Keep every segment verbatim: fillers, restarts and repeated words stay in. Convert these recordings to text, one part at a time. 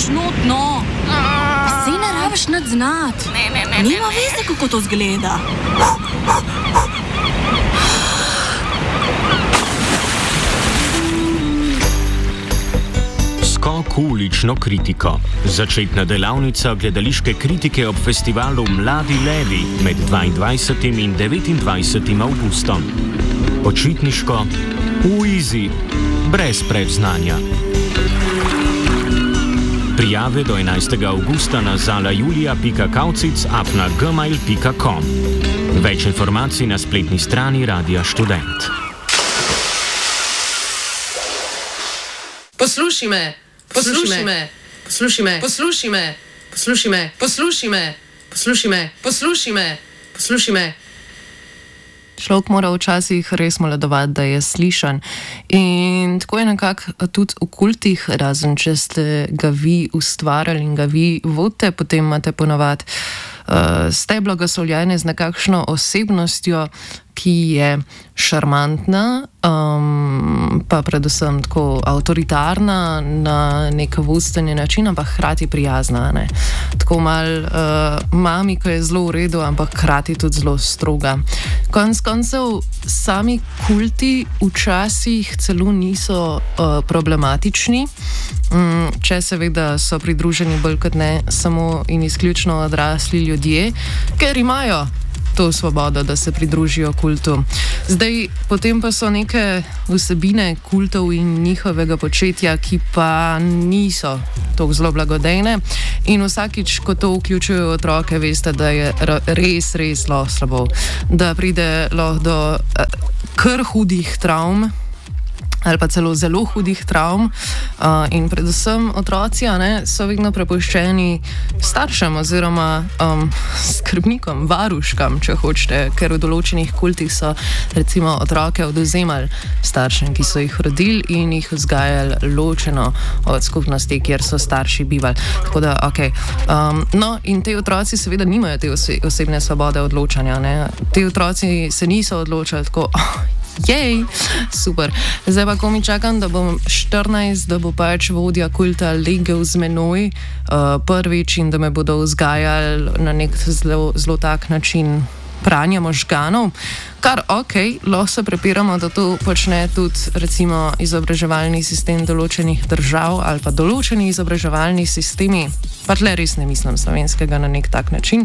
notno. Pa se ne rabiš nad znat. Ne, ne, ne. Nima veze, kako to zgleda. Skok v ulično kritiko. Začetna delavnica gledališke kritike ob festivalu Mladi levi med dvaindvajsetim in devetindvajsetim avgustom. Počitniško, v izi, brez predznanja. Prijave do enajstega avgusta na zalajulija pika kaucic at na gmail pika com. Več informacij na spletni strani Radia Študent. Poslušaj me, poslušaj me, poslušaj me, poslušaj me, poslušaj me, poslušaj me, poslušaj me, poslušaj me, poslušaj me. Človek mora včasih res moledovati, da je slišan. In tako je nekako tudi v kultih, razen če ste ga vi ustvarjali in ga vi vodite, potem imate ponavadi uh, ste blagoslovljene z nekakšno osebnostjo, ki je šarmantna, um, pa predvsem tako avtoritarna na nek vodstveni način, ampak hkrati prijazna. Ne? Tako malo uh, mami, ki je zelo v redu, ampak hkrati tudi zelo stroga. Konec koncev, sami kulti včasih celo niso uh, problematični, um, če seveda so pridruženi bolj kot ne samo in izključno odrasli ljudje, ker imajo to svobodo, da se pridružijo kultu. Zdaj, potem pa so neke vsebine kultov in njihovega početja, ki pa niso tako zelo blagodejne in vsakič, ko to vključujejo otroke, veste, da je res, res lahko slabo, da pride lahko do uh, kar hudih travm ali pa celo zelo hudih travm uh, in predvsem otroci ne, so vedno prepuščeni staršem oziroma um, skrbnikom, varuškam, če hočete, ker v določenih kultih so recimo otroke odvzemali staršem, ki so jih rodili in jih vzgajali ločeno od skupnosti, kjer so starši bivali. Tako da, ok. Um, no, in te otroci seveda nimajo te ose- osebne svobode odločanja. Ne. Te otroci se niso odločali tako, oh, jej, super. Zdaj pa, ko mi čakam, da bom štirinajst, da bo pač vodja kulta legel z menoj uh, prvič in da me bodo vzgajali na nek zelo, zelo tak način pranja možganov, kar ok, lahko se prepiramo, da to počne tudi recimo izobraževalni sistem določenih držav ali pa določeni izobraževalni sistemi, pa tle res ne mislim slovenskega na nek tak način.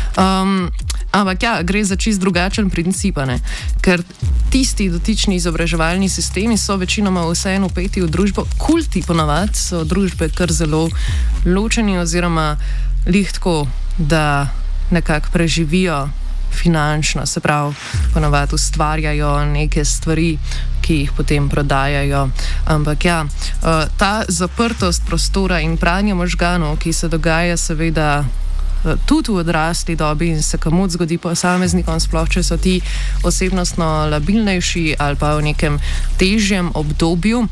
Um, ampak ja, gre za čist drugačen princip, ne? Ker tisti dotični izobraževalni sistemi so večinoma vseeno upeti v družbo, kulti ponavadi so družbe kar zelo ločeni oziroma lih tako, da nekako preživijo finančno, se pravi, ponavadi ustvarjajo neke stvari, ki jih potem prodajajo. Ampak ja, ta zaprtost prostora in pranje možganov, ki se dogaja seveda tudi v odrasli dobi in se komot zgodi posameznikom, sploh če so ti osebnostno labilnejši ali pa v nekem težjem obdobju,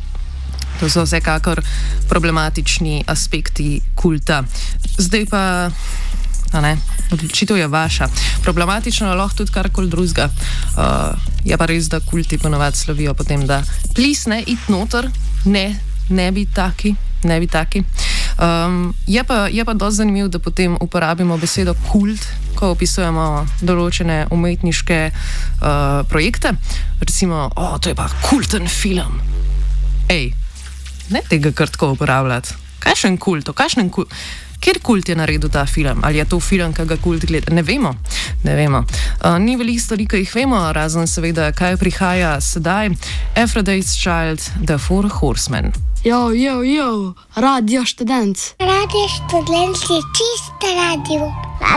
to so vsekakor problematični aspekti kulta. Zdaj pa a ne, odločitev je vaša. Problematično je lahko tudi karkoli drugega. Uh, je pa res, da kulti ponovadi slovijo potem, da plis ne, it noter, ne, ne bi taki, ne bi taki. Um, je pa, je pa dosti zanimivo, da potem uporabimo besedo kult, ko opisujemo določene umetniške uh, projekte. Recimo, o, to je pa kulten film. Ej, ne tega kar tako uporabljati. Kakšen kult, kakšen kult? Kjer kult je naredil ta film? Ali je to film, ki ga kult gleda? Ne vemo. Ne vemo. Uh, ni veliko stvari, ki jih vemo, razen seveda, kaj prihaja sedaj. Aphrodite's Child, The Four Horsemen. Jo, jo, jo, Radio Študent. Radio Študent je čisto radio.